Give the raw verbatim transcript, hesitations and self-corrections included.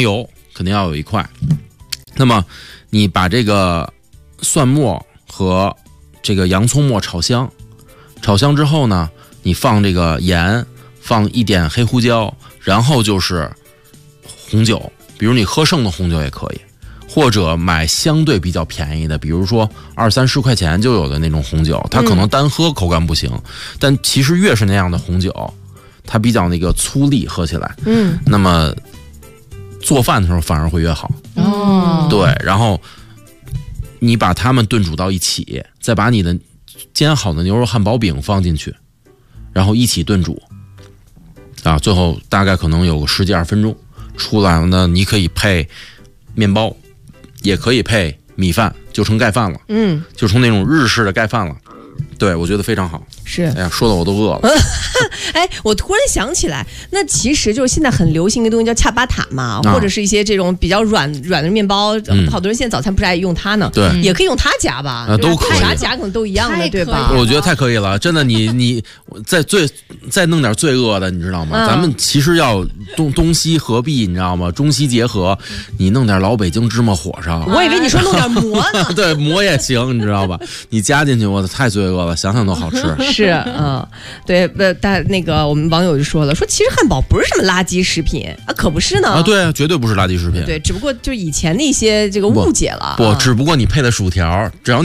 黄油肯定要有一块。那么你把这个蒜末和这个洋葱末炒香，炒香之后呢，你放这个盐，放一点黑胡椒，然后就是红酒，比如你喝剩的红酒也可以，或者买相对比较便宜的，比如说二三十块钱就有的那种红酒，它可能单喝口感不行，嗯、但其实越是那样的红酒，它比较那个粗粝，喝起来，嗯，那么做饭的时候反而会越好。哦，对，然后你把它们炖煮到一起，再把你的煎好的牛肉汉堡饼放进去，然后一起炖煮，啊，最后大概可能有个十几二十分钟，出来了呢，你可以配面包，也可以配米饭，就成盖饭了，嗯，就成那种日式的盖饭了。对，我觉得非常好。 是， 哎呀，说的我都饿了。 哎，我突然想起来，那其实就是现在很流行一个东西叫恰巴塔嘛，啊、或者是一些这种比较软软的面包，嗯、好多人现在早餐不是爱用它呢？ 对， 也可以用它夹吧？ 啊，都可以， 啥夹可能都一样的，对吧？ 我觉得太可以了，真的，你你再最再弄点罪恶的，你知道吗？嗯、咱们其实要东东西合璧，你知道吗？中西结合，你弄点老北京芝麻火烧。 我以为你说弄点馍呢。 对，馍也行，你知道吧？你加进去，我太罪恶了，想想都好吃。 是，嗯，对，不，但那个我们网友就说了，说其实汉堡不是什么垃圾食品啊，可不是呢。 啊，对，绝对不是垃圾食品。 对，只不过就以前的一些这个误解了。 不，不只不过你配的薯条，只要